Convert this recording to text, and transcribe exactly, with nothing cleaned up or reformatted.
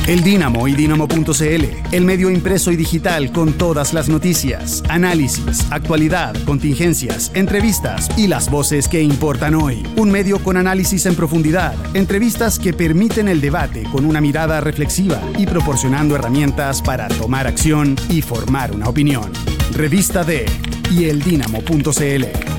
El Dínamo y Dínamo punto c l, el medio impreso y digital con todas las noticias, análisis, actualidad, contingencias, entrevistas y las voces que importan hoy. Un medio con análisis en profundidad, entrevistas que permiten el debate con una mirada reflexiva y proporcionando herramientas para tomar acción y formar una opinión. Revista de y el Dínamo punto c l.